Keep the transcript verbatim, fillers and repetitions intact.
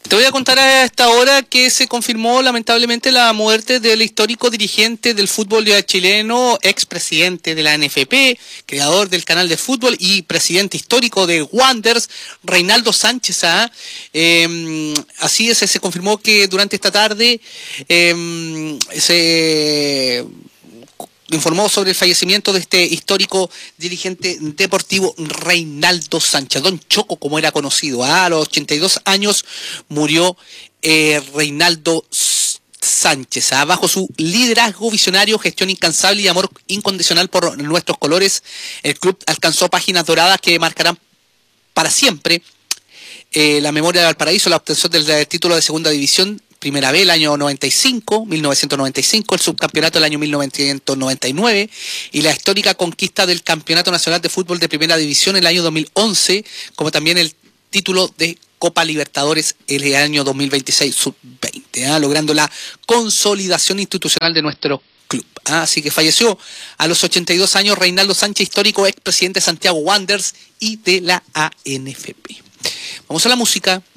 Te voy a contar a esta hora que se confirmó lamentablemente la muerte del histórico dirigente del fútbol chileno, expresidente de la N F P, creador del canal de fútbol y presidente histórico de Wanderers, Reinaldo Sánchez. ¿ah? Eh, así es, se confirmó que durante esta tarde eh, se informó sobre el fallecimiento de este histórico dirigente deportivo Reinaldo Sánchez, Don Choco como era conocido. ¿ah? A los ochenta y dos años murió eh, Reinaldo Sánchez. ¿ah? Bajo su liderazgo visionario, gestión incansable y amor incondicional por nuestros colores, el club alcanzó páginas doradas que marcarán para siempre eh, la memoria de Valparaíso, la obtención del título de segunda división Primera B el año noventa y cinco, mil novecientos noventa y cinco, el subcampeonato del año mil novecientos noventa y nueve y la histórica conquista del Campeonato Nacional de Fútbol de Primera División el año dos mil once, como también el título de Copa Libertadores el año dos mil veintiséis sub veinte, ¿eh? logrando la consolidación institucional de nuestro club. ¿eh? Así que falleció a los ochenta y dos años Reinaldo Sánchez, histórico expresidente de Santiago Wanderers y de la A N F P. Vamos a la música.